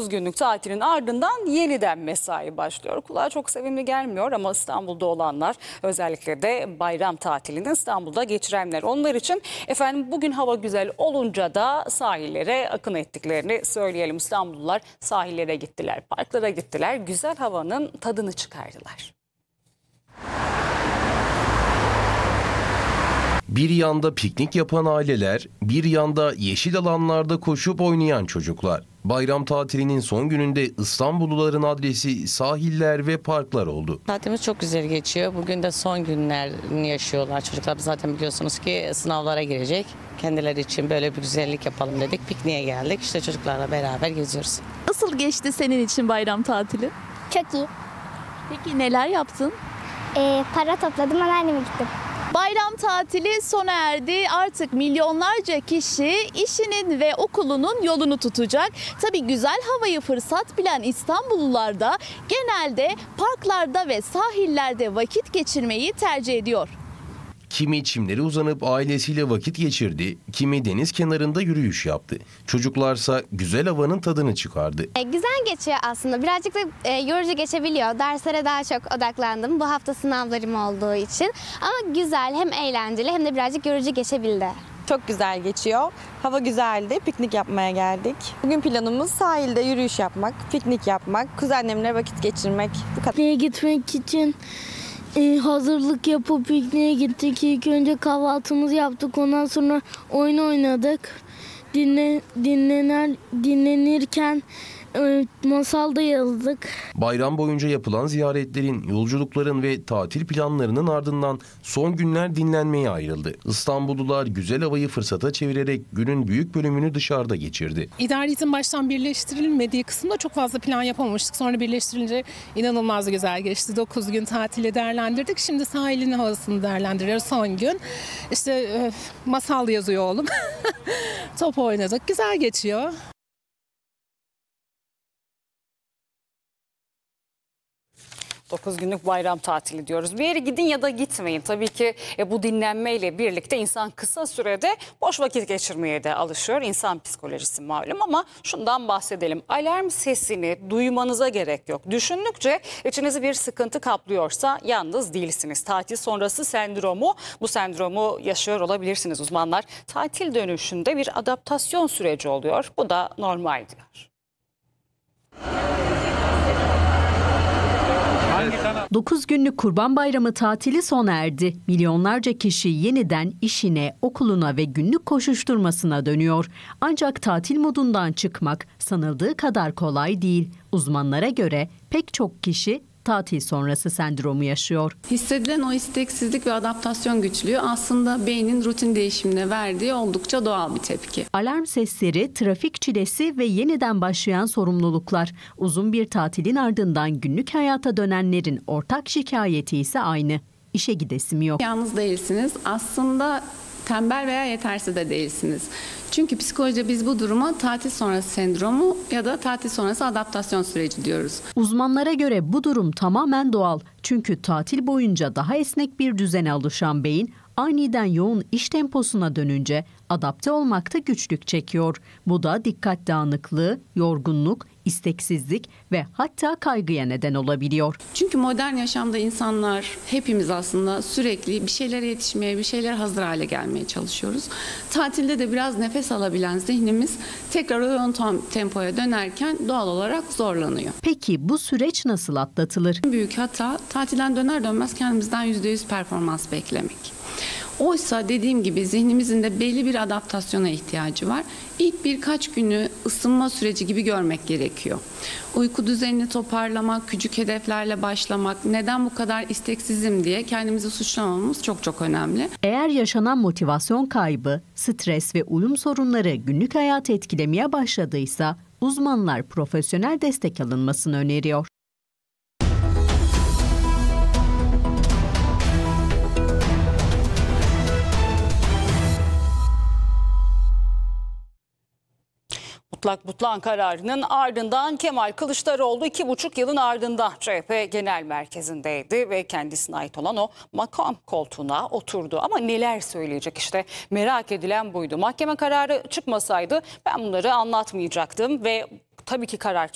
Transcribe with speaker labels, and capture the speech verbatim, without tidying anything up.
Speaker 1: dokuz günlük tatilin ardından yeniden mesai başlıyor. Kulağa çok sevimli gelmiyor ama İstanbul'da olanlar, özellikle de bayram tatilini İstanbul'da geçirenler, onlar için efendim bugün hava güzel olunca da sahillere akın ettiklerini söyleyelim. İstanbullular sahillere gittiler, parklara gittiler, güzel havanın tadını çıkardılar.
Speaker 2: Bir yanda piknik yapan aileler, bir yanda yeşil alanlarda koşup oynayan çocuklar. Bayram tatilinin son gününde İstanbulluların adresi sahiller ve parklar oldu.
Speaker 3: Tatilimiz çok güzel geçiyor. Bugün de son günlerini yaşıyorlar çocuklar. Zaten biliyorsunuz ki sınavlara girecek. Kendileri için böyle bir güzellik yapalım dedik. Pikniğe geldik. İşte çocuklarla beraber geziyoruz.
Speaker 4: Nasıl geçti senin için bayram tatili?
Speaker 5: Çok iyi.
Speaker 4: Peki neler yaptın?
Speaker 5: Ee, para topladım, anneanneme gittim.
Speaker 4: Bayram tatili sona erdi. Artık milyonlarca kişi işinin ve okulunun yolunu tutacak. Tabii güzel havayı fırsat bilen İstanbullular da genelde parklarda ve sahillerde vakit geçirmeyi tercih ediyor.
Speaker 2: Kimi çimlere uzanıp ailesiyle vakit geçirdi, kimi deniz kenarında yürüyüş yaptı. Çocuklarsa güzel havanın tadını çıkardı.
Speaker 5: E, güzel geçiyor aslında. Birazcık da e, yorucu geçebiliyor. Derslere daha çok odaklandım. Bu hafta sınavlarım olduğu için. Ama güzel, hem eğlenceli hem de birazcık yorucu geçebildi.
Speaker 6: Çok güzel geçiyor. Hava güzeldi. Piknik yapmaya geldik. Bugün planımız sahilde yürüyüş yapmak, piknik yapmak, kuzenlerimle vakit geçirmek. Bu kadar.
Speaker 7: Pikniğe gitmek için e, hazırlık yapıp pikniğe gittik. İlk önce kahvaltımızı yaptık. Ondan sonra oyun oynadık. Dinle, dinlener, dinlenirken e, masal da yazdık.
Speaker 2: Bayram boyunca yapılan ziyaretlerin, yolculukların ve tatil planlarının ardından son günler dinlenmeye ayrıldı. İstanbullular güzel havayı fırsata çevirerek günün büyük bölümünü dışarıda geçirdi.
Speaker 8: İdari izin baştan birleştirilmediği kısımda çok fazla plan yapamamıştık. Sonra birleştirilince inanılmaz güzel geçti. dokuz gün tatili değerlendirdik. Şimdi sahilin havasını değerlendiriyoruz son gün. İşte e, masal yazıyor oğlum. Top oynadık. Güzel geçiyor.
Speaker 1: dokuz günlük bayram tatili diyoruz. Bir yere gidin ya da gitmeyin. Tabii ki e, bu dinlenmeyle birlikte insan kısa sürede boş vakit geçirmeye de alışıyor. İnsan psikolojisi malum, ama şundan bahsedelim. Alarm sesini duymanıza gerek yok. Düşündükçe içinizi bir sıkıntı kaplıyorsa yalnız değilsiniz. Tatil sonrası sendromu, bu sendromu yaşıyor olabilirsiniz uzmanlar. Tatil dönüşünde bir adaptasyon süreci oluyor. Bu da normal diyor.
Speaker 9: dokuz günlük Kurban Bayramı tatili sona erdi. Milyonlarca kişi yeniden işine, okuluna ve günlük koşuşturmasına dönüyor. Ancak tatil modundan çıkmak sanıldığı kadar kolay değil. Uzmanlara göre pek çok kişi tatil sonrası sendromu yaşıyor.
Speaker 10: Hissedilen o isteksizlik ve adaptasyon güçlüğü aslında beynin rutin değişimine verdiği oldukça doğal bir tepki.
Speaker 9: Alarm sesleri, trafik çilesi ve yeniden başlayan sorumluluklar. Uzun bir tatilin ardından günlük hayata dönenlerin ortak şikayeti ise aynı. İşe gidesim yok.
Speaker 10: Yalnız değilsiniz. Aslında tembel veya yetersiz de değilsiniz. Çünkü psikolojide biz bu duruma tatil sonrası sendromu ya da tatil sonrası adaptasyon süreci diyoruz.
Speaker 9: Uzmanlara göre bu durum tamamen doğal. Çünkü tatil boyunca daha esnek bir düzene alışan beyin aniden yoğun iş temposuna dönünce adapte olmakta güçlük çekiyor. Bu da dikkat dağınıklığı, yorgunluk, isteksizlik ve hatta kaygıya neden olabiliyor.
Speaker 10: Çünkü modern yaşamda insanlar, hepimiz aslında sürekli bir şeylere yetişmeye, bir şeylere hazır hale gelmeye çalışıyoruz. Tatilde de biraz nefes alabilen zihnimiz tekrar o yoğun tempoya dönerken doğal olarak zorlanıyor.
Speaker 9: Peki bu süreç nasıl atlatılır?
Speaker 10: En büyük hata tatilden döner dönmez kendimizden yüzde yüz performans beklemek. Oysa dediğim gibi zihnimizin de belli bir adaptasyona ihtiyacı var. İlk birkaç günü ısınma süreci gibi görmek gerekiyor. Uyku düzenini toparlamak, küçük hedeflerle başlamak, neden bu kadar isteksizim diye kendimizi suçlamamamız çok çok önemli.
Speaker 9: Eğer yaşanan motivasyon kaybı, stres ve uyum sorunları günlük hayatı etkilemeye başladıysa uzmanlar profesyonel destek alınmasını öneriyor.
Speaker 1: Mutlak mutlak kararının ardından Kemal Kılıçdaroğlu iki buçuk yılın ardından C H P Genel Merkezi'ndeydi ve kendisine ait olan o makam koltuğuna oturdu. Ama neler söyleyecek, işte merak edilen buydu. Mahkeme kararı çıkmasaydı ben bunları anlatmayacaktım ve tabii ki karar